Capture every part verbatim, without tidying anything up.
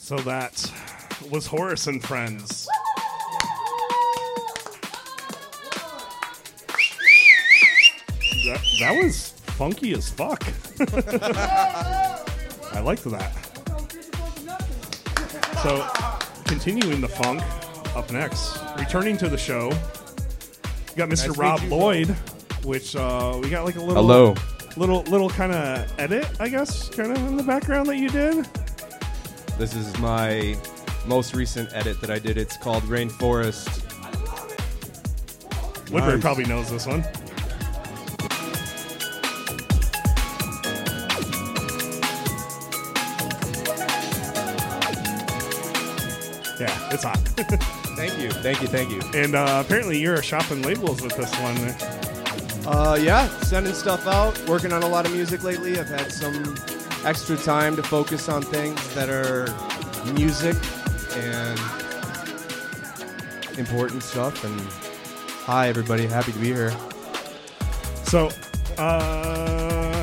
So that was Horace and Friends. That, that was funky as fuck. I liked that. So, continuing the funk, up next, returning to the show, we got Mister Nice to Rob meet you. Lloyd, which uh, we got like a little, Hello. little, little kind of edit, I guess, kind of in the background that you did. This is my most recent edit that I did. It's called Rainforest. Woodward Nice. probably knows this one. Yeah, it's hot. Thank you. Thank you. Thank you. And uh, apparently you're shopping labels with this one. Uh, yeah, sending stuff out, working on a lot of music lately. I've had some extra time to focus on things that are music and important stuff. And hi, everybody. Happy to be here. So, uh,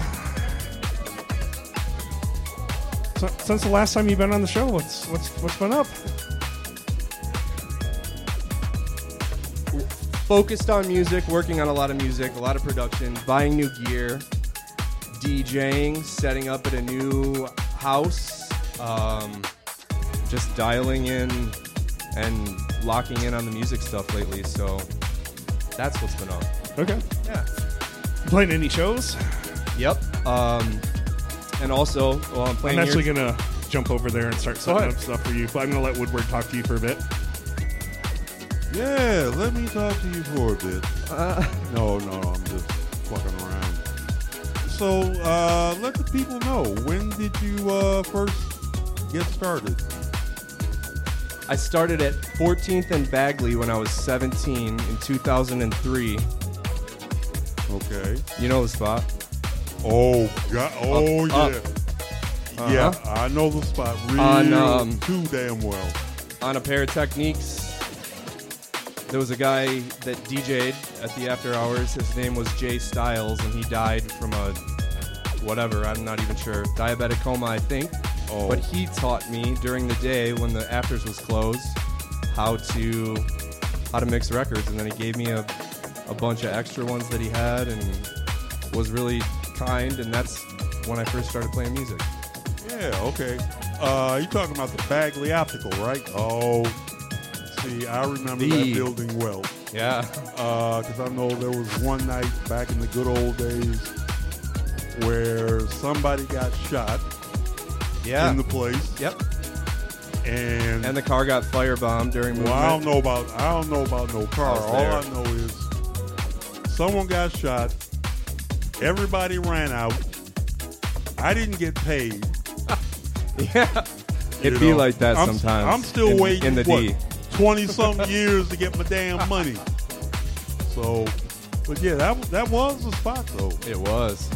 so, since the last time you've been on the show, what's what's what's been up? Focused on music, working on a lot of music, a lot of production, buying new gear, DJing, setting up at a new house, um, just dialing in and locking in on the music stuff lately. So that's what's been on. Okay. Yeah. You playing any shows? Yep. Um, and also, well, I'm playing I'm actually here. gonna jump over there and start setting ahead. up stuff for you. But I'm gonna let Woodward talk to you for a bit. Yeah, let me talk to you for a bit. Uh, No, no, I'm just fucking around. So, uh, let the people know, when did you uh, first get started? I started at fourteenth and Bagley when I was seventeen in two thousand three. Okay. You know the spot? Oh, God. Oh, Up, yeah. up. Yeah, Uh-huh. I know the spot real On, um, too damn well. On a pair of Techniques. There was a guy that D J'd at the after hours. His name was Jay Styles, and he died from a whatever, I'm not even sure, diabetic coma, I think. Oh. But he taught me during the day when the afters was closed how to how to mix records, and then he gave me a, a bunch of extra ones that he had and was really kind, and that's when I first started playing music. Yeah, okay. Uh, you talking about the Bagley Optical, right? Oh, see, I remember The- that building well. Yeah. Because I know there was one night back in the good old days where somebody got shot Yeah. in the place, Yep. and, And the car got firebombed during movement. well, I don't know about I don't know about no car. I was All there. I know is someone got shot. Everybody ran out. I didn't get paid. Yeah. It'd you be know. like that I'm, sometimes. I'm still in, waiting in the what, D. twenty something years to get my damn money. So, but yeah, that that was the spot though. It was.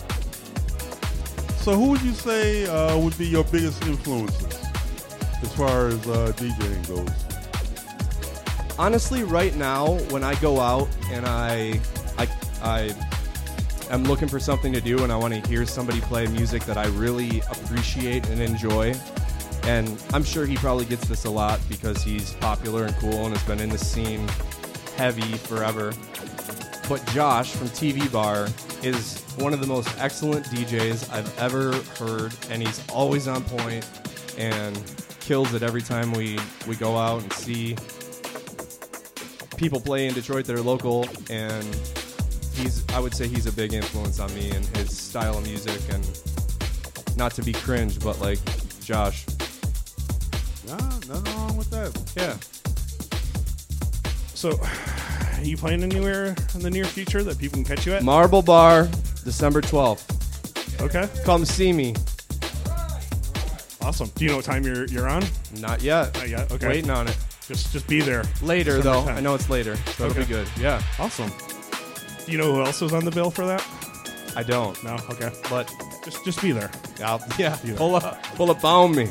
So, who would you say uh, would be your biggest influences as far as uh, DJing goes? Honestly, right now, when I go out and I, I, I am looking for something to do and I want to hear somebody play music that I really appreciate and enjoy, and I'm sure he probably gets this a lot because he's popular and cool and has been in the scene heavy forever. But Josh from T V Bar is one of the most excellent D Js I've ever heard, and he's always on point and kills it every time we, we go out and see people play in Detroit that are local, and he's I would say he's a big influence on me and his style of music, and not to be cringe, but like Josh. Nah, nothing wrong with that. Yeah. So, are you playing anywhere in the near future that people can catch you at? Marble Bar, December twelfth. Okay, Come see me. awesome. Do you know what time you're you're on? Not yet. Not yet. Okay, Waiting on it. Just just be there. Later, December though. tenth. I know it's later, so it'll Okay. be good. Yeah. Awesome. Do you know who else was on the bill for that? I don't. No. Okay. But, Just just be there. I'll, yeah, Yeah. pull up, pull up on me.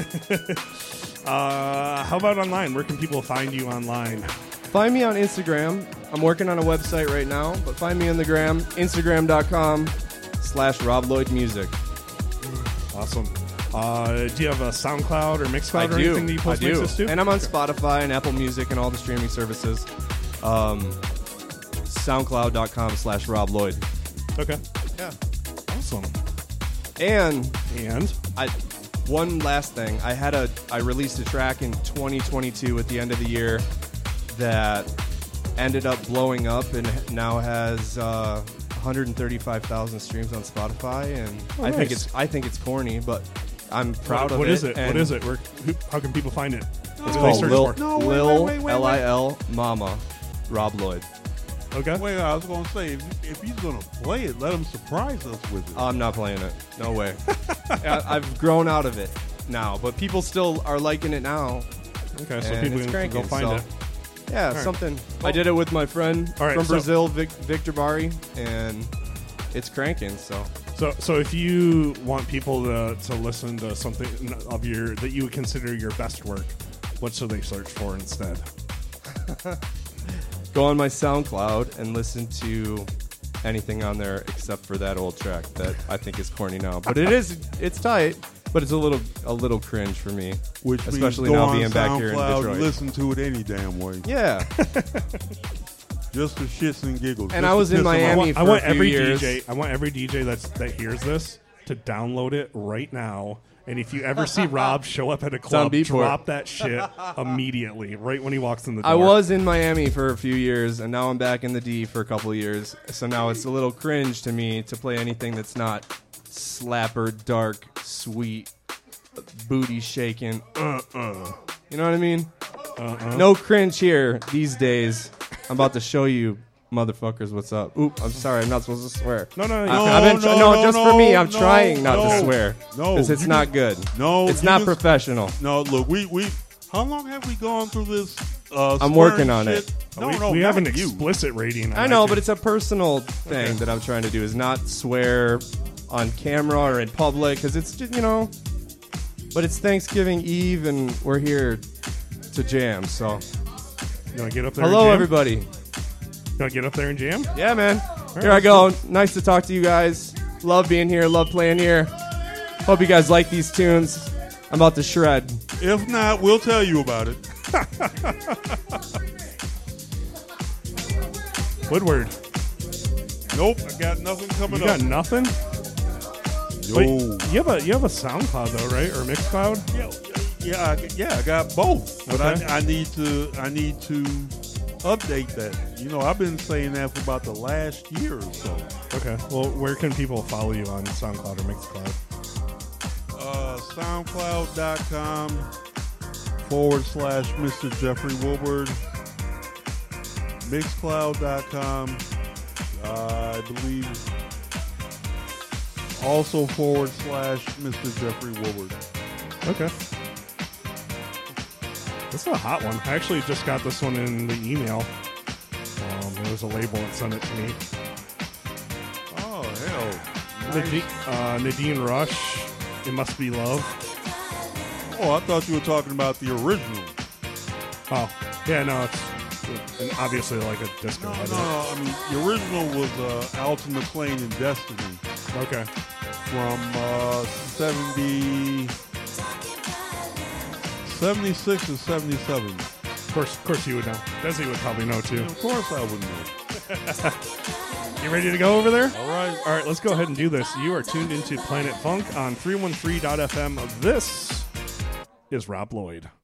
Uh, how about online? Where can people find you online? Find me on Instagram. I'm working on a website right now, but find me on the gram, instagram.com slash Rob Lloyd Music. Awesome. Uh, do you have a SoundCloud or Mixcloud I or do. anything that you I post do. mixes to? And I'm on Spotify and Apple Music and all the streaming services. Um, SoundCloud.com slash Rob Lloyd. Okay. Yeah. Awesome. And And I, one last thing. I had a I released a track in twenty twenty-two at the end of the year that ended up blowing up and now has uh, one hundred thirty-five thousand streams on Spotify. And Oh, I think nice. it's I think it's corny, but I'm proud what, of what it. is it? What and is it? Where, who, how can people find it? It's What do they called search Lil, for? No, wait, Lil wait, wait, wait, L I L Mama Rob Lloyd. Okay. Wait, I was gonna say if, if he's gonna play it, let him surprise us with it. I'm not playing it. No way. I, I've grown out of it now, but people still are liking it now. Okay, so and people it's can go cranking, find so- it. Yeah, right. something. I did it with my friend All right, from so- Brazil, Vic, Victor Bari, and it's cranking. So So, so if you want people to, to listen to something of your that you would consider your best work, what should they search for instead? go on my SoundCloud and listen to anything on there except for that old track that I think is corny now. But it is, it's tight, but it's a little a little cringe for me, Which especially means go now on being back here in SoundCloud, Detroit. listen to it any damn way, Yeah, just for shits and giggles. And just I to was in piss 'em off. Miami I for want a few every years. D J. I want every D J that's that hears this to download it right now. And if you ever see Rob show up at a on club, Beatport. drop that shit immediately, right when he walks in the door. I was in Miami for a few years, and now I'm back in the D for a couple of years. So now it's a little cringe to me to play anything that's not slapper, dark, sweet, booty shaking. Uh, uh. You know what I mean? Uh-uh. No cringe here these days. I'm about to show you, motherfuckers, what's up. Oop, I'm sorry, I'm not supposed to swear. No, no, no. I- you- I've been try- no, no, just no, for me, I'm no, trying not no, to swear. no, because it's you not can- good. no, it's you not can- professional. No, look, we we. How long have we gone through this? Uh, I'm swearing working on shit? it. No, we, no, we not have an you. explicit rating. on I know, iTunes. but it's a personal thing Okay. that I'm trying to do is not swear on camera or in public because it's just, you know, but it's Thanksgiving Eve and we're here to jam. So, You want to get up there? hello, and jam? everybody. You want to get up there and jam? Yeah, man. right, Here I let's go. Nice to talk to you guys. Love being here. Love playing here. Hope you guys like these tunes. I'm about to shred. If not, we'll tell you about it. Woodward, Nope, I got nothing coming you got up. nothing. Yo. Wait, you have a you have a SoundCloud though, right, or Mixcloud? Yeah, yeah, I, yeah, I got both, but Okay. I, I need to, I need to update that. You know, I've been saying that for about the last year or so. Okay. Well, where can people follow you on SoundCloud or Mixcloud? Uh, SoundCloud.com forward slash Mister Jeffrey Woolward. Mixcloud.com, uh, I believe, also forward slash Mister Jeffrey Woolward. Okay. This is a hot one. I actually just got this one in the email. Um, there was a label that sent it to me. Oh, hell. Nadine, Nice. uh, Nadine Rush, It Must Be Love. Oh, I thought you were talking about the original. Oh, yeah, no, it's and obviously like a disco. No, no, edit. no. I mean, the original was uh, Alton McClain and Destiny Okay. from uh, seventy, seventy-six and seventy-seven. Of course, of course you would know. Desi would probably know too. Of course I would know. You ready to go over there? All right. All right, let's go ahead and do this. You are tuned into Planet Funk on three one three dot f m. This is Rob Lloyd.